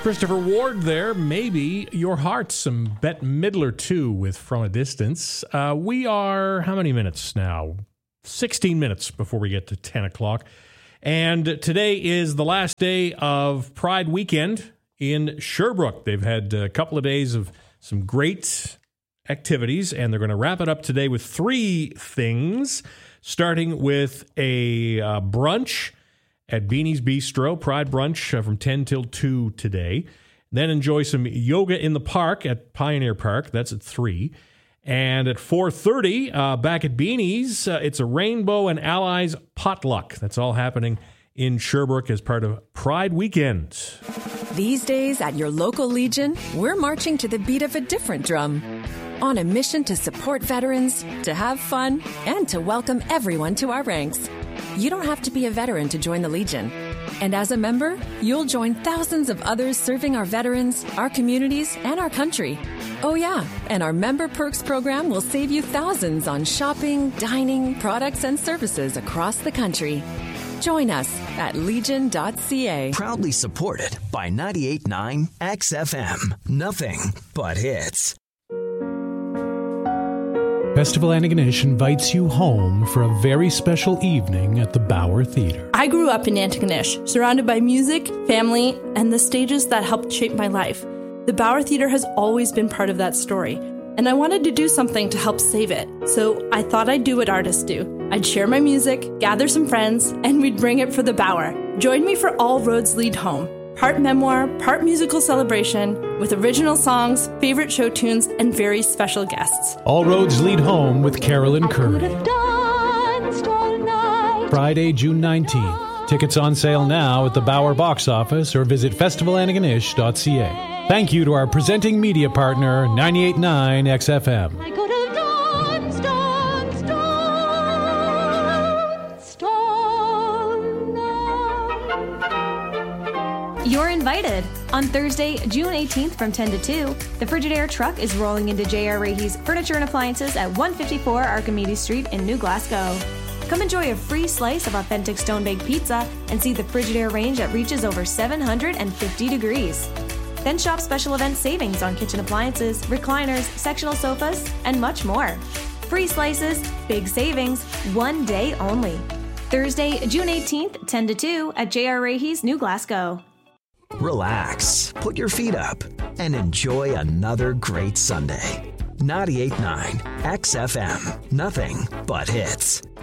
Christopher Ward there. Maybe your heart. Some Bette Midler, too, with From a Distance. We are, how many minutes now? 16 minutes before we get to 10 o'clock. And today is the last day of Pride Weekend in Sherbrooke. They've had a couple of days of some great activities, and they're going to wrap it up today with three things, starting with a brunch at Beanie's Bistro, Pride Brunch from 10 till 2 today. Then enjoy some yoga in the park at Pioneer Park. That's at 3. And at 4:30, back at Beanie's, it's a Rainbow and Allies potluck. That's all happening in Sherbrooke as part of Pride Weekend. These days at your local Legion, we're marching to the beat of a different drum. On a mission to support veterans, to have fun, and to welcome everyone to our ranks. You don't have to be a veteran to join the Legion. And as a member, you'll join thousands of others serving our veterans, our communities, and our country. Oh yeah, and our Member Perks program will save you thousands on shopping, dining, products, and services across the country. Join us at legion.ca. Proudly supported by 98.9 XFM. Nothing but hits. Festival Antigonish invites you home for a very special evening at the Bauer Theatre. I grew up in Antigonish, surrounded by music, family, and the stages that helped shape my life. The Bauer Theatre has always been part of that story, and I wanted to do something to help save it. So I thought I'd do what artists do. I'd share my music, gather some friends, and we'd bring it for the Bauer. Join me for All Roads Lead Home. Part memoir, part musical celebration, with original songs, favorite show tunes, and very special guests. All Roads Lead Home with Carolyn Curry. Friday, June 19th. Tickets on sale now at the Bauer box office or visit festivalantigonish.ca. Thank you to our presenting media partner, 98.9 XFM. You're invited. On Thursday, June 18th from 10 to 2, the Frigidaire truck is rolling into J.R. Rahe's Furniture and Appliances at 154 Archimedes Street in New Glasgow. Come enjoy a free slice of authentic stone-baked pizza and see the Frigidaire range that reaches over 750 degrees. Then shop special event savings on kitchen appliances, recliners, sectional sofas, and much more. Free slices, big savings, one day only. Thursday, June 18th, 10 to 2 at J.R. Rahe's New Glasgow. Relax, put your feet up, and enjoy another great Sunday. 98.9 XFM. Nothing but hits.